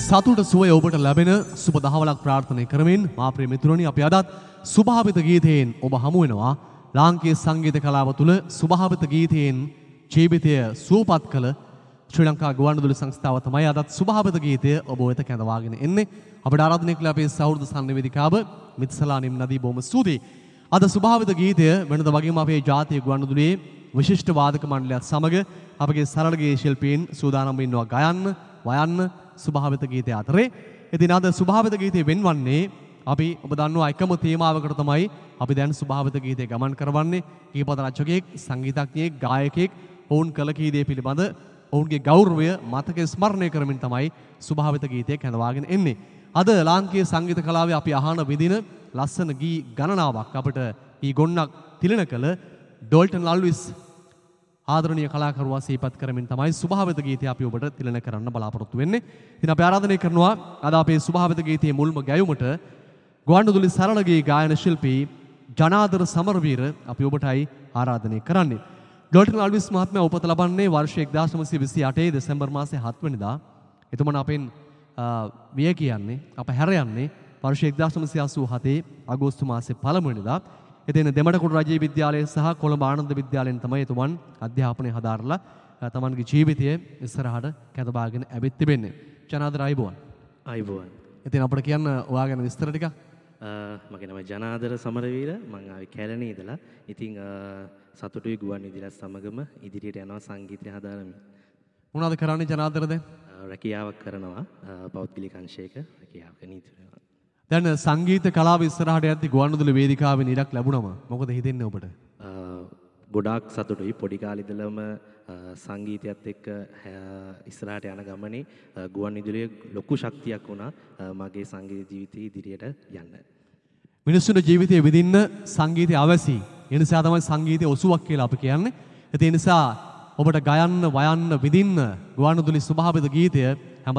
සතුට සුවය ඔබට ලැබෙන සුබ දහවලක් ප්‍රාර්ථනා කරමින් මා ප්‍රිය මිතුරනි අපි අදත් සුභාවිත ගීතයෙන් ඔබ හමු වෙනවා. ලාංකීය සංගීත කලාව තුළ සුභාවිත ගීතයෙන් ජීවිතය සුවපත් කළ ශ්‍රී ලංකා ගුවන්විදුලි සංස්ථාව තමයි අදත් සුභාවිත ගීතය ඔබ වෙත කැඳවාගෙන එන්නේ. අපිට ආරාධනය කළ අපේ සහෘද සංනිවේදිකාව මිත්සලා නිම්නදී බොහොම ස්තුතියි. අද සුභාවිත ගීතය වෙනද වගේම අපේ ජාතිය ගුවන්විදුලියේ විශිෂ්ට වාදක මණ්ඩලයත් සමග අපගේ සරල ගේ ශිල්පීන් සූදානම් වෙනවා ගයන්න වයන්න සුභාවිත ගීතය අතරේ. ඉතින් අද සුභාවිත ගීතය වෙන්වන්නේ අපි ඔබ දන්නවා එකම තේමාවකට තමයි අපි දැන් සුභාවිත ගීතය ගමන් කරවන්නේ. ගීපද රචකයෙක්, සංගීතඥයෙක්, ගායකයෙක් ඔවුන් කළ කී දේ පිළිබඳ ඔවුන්ගේ ගෞරවය මතකයේ ස්මරණය කරමින් තමයි සුභාවිත ගීතය කැඳවාගෙන එන්නේ. අද ලාංකීය සංගීත කලාවේ අපි අහන විදින ලස්සන ගී ගණනාවක් අපිට ඊ ගොන්නක් තිලන කළ ඩෝල්ටන් ලල්විස් ආදරණීය කලාකරුවා සිහිපත් කරමින් තමයි සුභාවිත ගීතය අපි ඔබට තිලන කරන්න බලාපොරොත්තු වෙන්නේ. ඉතින් අපි ආරාධනය කරනවා අද අපේ සුභාවිත ගීතයේ මුල්ම ගැයුමට ගුවන්විදුලි සරල ගී ගායන ශිල්පී ජනාදර සමරවීර අපි ඔබටයි ආරාධනය කරන්නේ. ඩෝල්ටන් ලල්විස් මහත්මයා උපත ලබන්නේ වර්ෂ 1928 දෙසැම්බර් මාසයේ 7 වෙනිදා. එතුමන් අපෙන් විය කියන්නේ අප හැර යන්නේ වර්ෂ 1987 අගෝස්තු මාසයේ 1 වෙනිදා. එතන දෙමඩකුඩු රජයේ විද්‍යාලය සහ කොළඹ ආනන්ද විද්‍යාලයෙන් තමයි එතුමන් අධ්‍යාපනය හදාරලා තමන්ගේ ජීවිතය ඉස්සරහට කැඳවාගෙන ඇවිත් තිබෙන්නේ. ජනාදර අයබෝවන්. අයබෝවන්. ඉතින් අපිට කියන්න ඔයා ගැන විස්තර ටිකක්. මගේ නම ජනාදර සමරවීර. මම ආවේ කැලණියේ ඉඳලා. ඉතින් සතුටුයි ගුවන්විදුලියත් සමගම ඉදිරියට යනවා සංගීතය හදාරමින්. මොනවද කරන්නේ ජනාදර දැන්? රැකියාවක් කරනවා පෞද්ගලික අංශයක රැකියාවක නීතිඥ. දැන් සංගීත කලාව ඉස්සරහට යද්දී ගුවන්විදුලි වේදිකාවේ ඉඩක් ලැබුණම මොකද හිතෙන්නේ ඔබට? ගොඩාක් සතුටුයි. පොඩි කාලේ ඉඳලම සංගීතයත් එක්ක ඉස්සරහට යන ගමනේ ගුවන්විදුලියේ ලොකු ශක්තියක් වුණා මගේ සංගීත ජීවිතය ඉදිරියට යන්න. මිනිස්සුන්ගේ ජීවිතයේ විඳින්න සංගීතය අවශ්‍යයි. ඒ නිසා තමයි සංගීතය ඔසුවක් කියලා අපි කියන්නේ. ඒ නිසා ඔබට ගයන්න, වයන්න, විඳින්න ගුවන්විදුලි සුභාවිත ගීතය